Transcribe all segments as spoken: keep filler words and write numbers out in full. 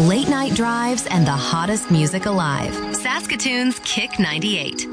late night drives, and the hottest music alive. Saskatoon's Kick ninety-eight.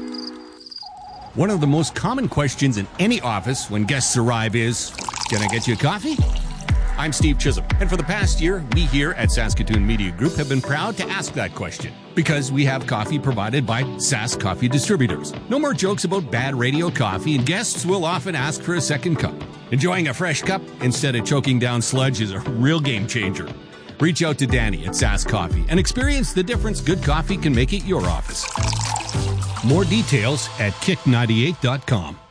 One of the most common questions in any office when guests arrive is, "Can I get you a coffee?" I'm Steve Chisholm, and for the past year, we here at Saskatoon Media Group have been proud to ask that question because we have coffee provided by Sask Coffee Distributors. No more jokes about bad radio coffee, and guests will often ask for a second cup. Enjoying a fresh cup instead of choking down sludge is a real game changer. Reach out to Danny at Sask Coffee and experience the difference good coffee can make at your office. More details at kick ninety-eight dot com.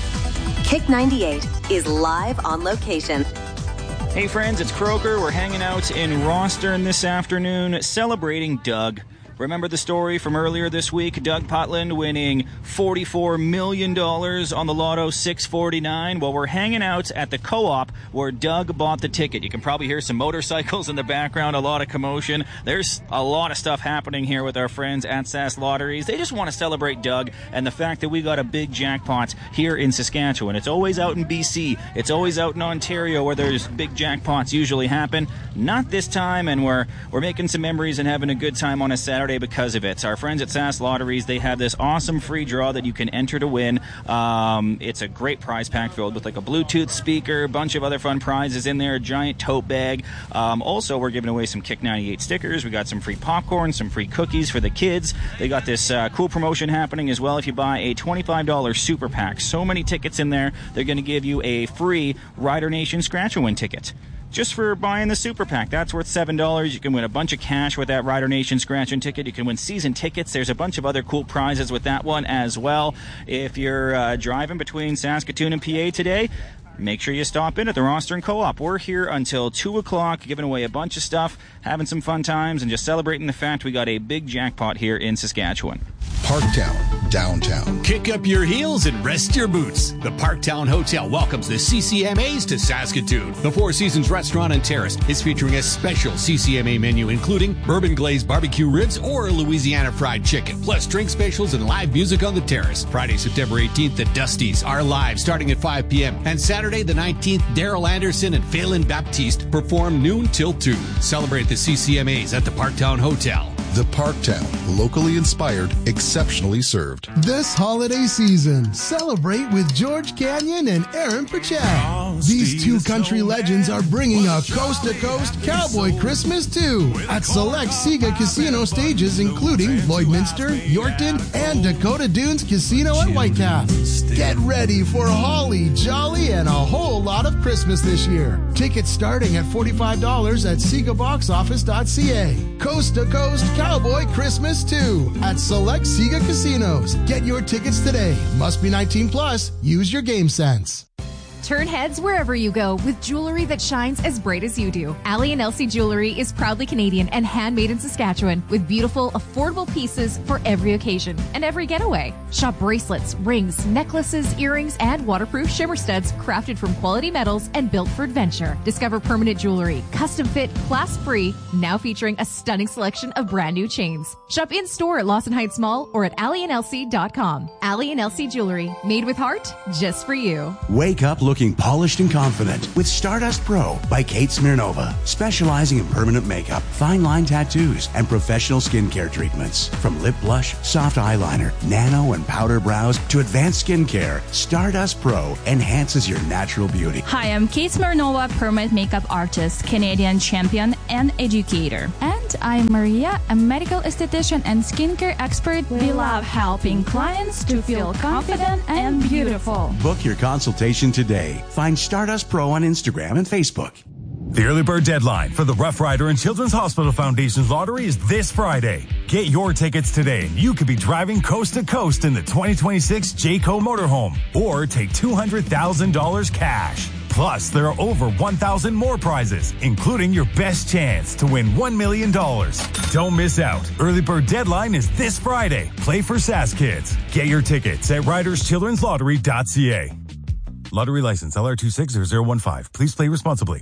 Kick ninety-eight is live on location. Hey friends, it's Croker. We're hanging out in Rostern this afternoon celebrating Doug. Remember the story from earlier this week? Doug Putland winning forty-four million dollars on the Lotto six forty-nine. Well, we're hanging out at the Co-op where Doug bought the ticket. You can probably hear some motorcycles in the background, a lot of commotion. There's a lot of stuff happening here with our friends at Sask Lotteries. They just want to celebrate Doug and the fact that we got a big jackpot here in Saskatchewan. It's always out in B C. It's always out in Ontario where there's big jackpots usually happen. Not this time, and we're, we're making some memories and having a good time on a Saturday because of it. Our friends at Sask Lotteries, they have this awesome free draw that you can enter to win. Um, it's a great prize pack filled with like a Bluetooth speaker, a bunch of other fun prizes in there, a giant tote bag. Um, also, we're giving away some Kick ninety-eight stickers. We got some free popcorn, some free cookies for the kids. They got this uh, cool promotion happening as well if you buy a twenty-five dollars super pack. So many tickets in there, they're going to give you a free Rider Nation Scratch and Win ticket. Just for buying the super pack. That's worth seven dollars. You can win a bunch of cash with that Rider Nation scratch and ticket. You can win season tickets. There's a bunch of other cool prizes with that one as well. If you're uh, driving between Saskatoon and P A today, make sure you stop in at the Rostern Co-op. We're here until two o'clock, giving away a bunch of stuff, having some fun times, and just celebrating the fact we got a big jackpot here in Saskatchewan. Parktown, downtown. Kick up your heels and rest your boots. The Parktown Hotel welcomes the C C M As to Saskatoon. The Four Seasons Restaurant and Terrace is featuring a special C C M A menu including bourbon glazed barbecue ribs or Louisiana fried chicken, plus drink specials and live music on the terrace. Friday, September eighteenth, the Dusties are live starting at five p.m. And Saturday, the nineteenth, Daryl Anderson and Phelan Baptiste perform noon till two. Celebrate the C C M As at the Parktown Hotel. The Parktown, locally inspired, exceptionally served. This holiday season, celebrate with George Canyon and Aaron Pachel. These two country legends are bringing a coast-to-coast cowboy Christmas too at select Sega Casino stages, including Lloydminster, Yorkton, and Dakota Dunes Casino at Whitecap. Get ready for holly, jolly, and a whole lot of Christmas this year. Tickets starting at forty-five dollars at sega box office dot c a. Coast-to-coast Cowboy Christmas two at select Sega Casinos. Get your tickets today. Must be nineteen plus. Use your game sense. Turn heads wherever you go with jewelry that shines as bright as you do. Ali and Elsie Jewelry is proudly Canadian and handmade in Saskatchewan with beautiful, affordable pieces for every occasion and every getaway. Shop bracelets, rings, necklaces, earrings, and waterproof shimmer studs crafted from quality metals and built for adventure. Discover permanent jewelry, custom fit, class-free, now featuring a stunning selection of brand new chains. Shop in-store at Lawson Heights Mall or at ali and elsie dot com. Ali and Elsie Jewelry, made with heart, just for you. Wake up looking polished and confident with Stardust Pro by Kate Smirnova, specializing in permanent makeup, fine line tattoos, and professional skincare treatments. From lip blush, soft eyeliner, nano and powder brows to advanced skincare, Stardust Pro enhances your natural beauty. Hi, I'm Kate Smirnova, permanent makeup artist, Canadian champion, and educator. And I'm Maria, a medical esthetician and skincare expert. We love helping clients to feel confident and beautiful. Book your consultation today. Find Stardust Pro on Instagram and Facebook. The early bird deadline for the Rough Rider and Children's Hospital Foundation's lottery is this Friday. Get your tickets today and you could be driving coast to coast in the twenty twenty-six Jayco motorhome or take two hundred thousand dollars cash. Plus, there are over one thousand more prizes, including your best chance to win one million dollars. Don't miss out. Early bird deadline is this Friday. Play for Sask Kids. Get your tickets at riders children's lottery dot c a. Lottery license L R two six zero zero one five. Please play responsibly.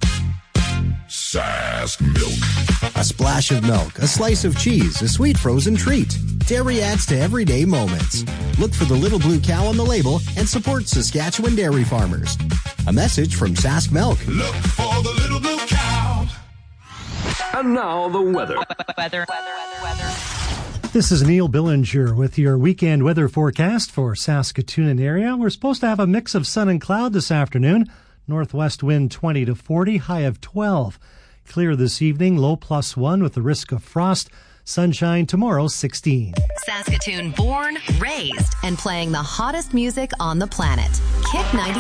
Sask Milk. A splash of milk, a slice of cheese, a sweet frozen treat. Dairy adds to everyday moments. Look for the little blue cow on the label and support Saskatchewan dairy farmers. A message from Sask Milk. Look for the little blue cow. And now the weather. Weather, weather, weather, weather. This is Neil Billinger with your weekend weather forecast for Saskatoon and area. We're supposed to have a mix of sun and cloud this afternoon. Northwest wind twenty to forty, high of twelve. Clear this evening, low plus one with the risk of frost. Sunshine tomorrow, sixteen. Saskatoon born, raised, and playing the hottest music on the planet. Kick ninety.